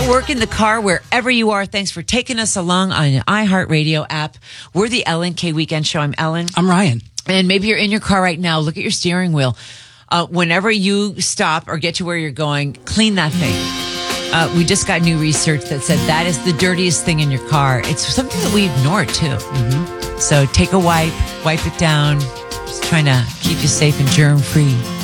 At work, in the car, wherever you are, thanks for taking us along on the iHeartRadio app. We're the Ellen K Weekend Show. I'm Ellen. I'm Ryan. And maybe you're in your car right now. Look at your steering wheel. Whenever you stop or get to where you're going, clean that thing. We just got new research that said that is the dirtiest thing in your car. It's something that we ignore, too. Mm-hmm. So take a wipe it down. Just trying to keep you safe and germ-free.